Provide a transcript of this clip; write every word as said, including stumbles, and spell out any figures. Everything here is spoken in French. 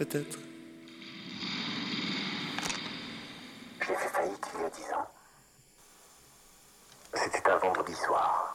peut-être. J'ai fait faillite il y a dix ans. C'était un vendredi soir.